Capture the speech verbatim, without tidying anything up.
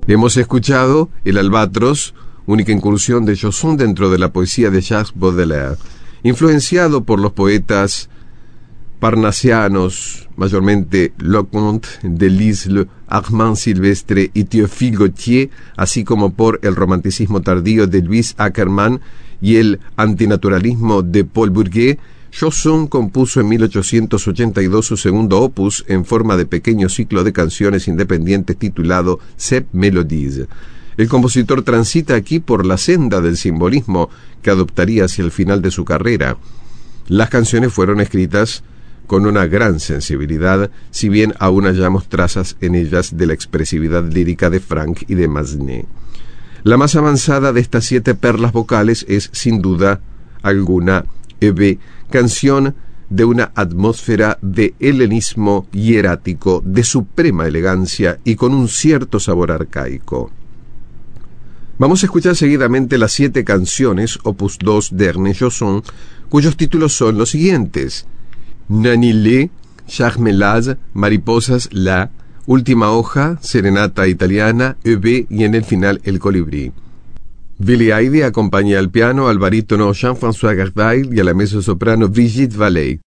Hemos escuchado El Albatros, única incursión de Chausson dentro de la poesía de Jacques Baudelaire, influenciado por los poetas parnasianos, mayormente Leconte, Delisle, Armand Silvestre y Théophile Gautier, así como por el romanticismo tardío de Louis Ackermann y el antinaturalismo de Paul Bourget. Chausson compuso en mil ochocientos ochenta y dos su segundo opus en forma de pequeño ciclo de canciones independientes titulado Sept Mélodies. El compositor transita aquí por la senda del simbolismo que adoptaría hacia el final de su carrera. Las canciones fueron escritas con una gran sensibilidad, si bien aún hallamos trazas en ellas de la expresividad lírica de Franck y de Massenet. La más avanzada de estas siete perlas vocales es, sin duda alguna, Hebe, canción de una atmósfera de helenismo hierático, de suprema elegancia y con un cierto sabor arcaico. Vamos a escuchar seguidamente las siete canciones, opus dos de Ernest Chausson, cuyos títulos son los siguientes: Nanilé, Charmelade, Mariposas, La, Última Hoja, Serenata Italiana, Hebe y en el final El Colibrí. Billy Heide acompaña al piano al barítono Jean-François Gardail y a la mezzosoprano Brigitte Vallée.